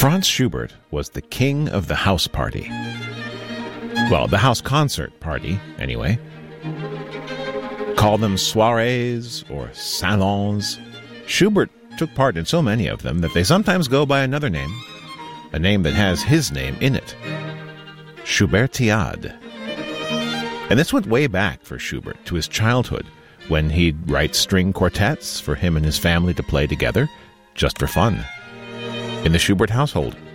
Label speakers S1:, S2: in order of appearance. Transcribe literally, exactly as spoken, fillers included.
S1: Franz Schubert was the king of the house party. Well, the house concert party, anyway. Call them soirees or salons. Schubert took part in so many of them that they sometimes go by another name, a name that has his name in it. Schubertiade. And this went way back for Schubert, to his childhood, when he'd write string quartets for him and his family to play together, just for fun, in the Schubert household.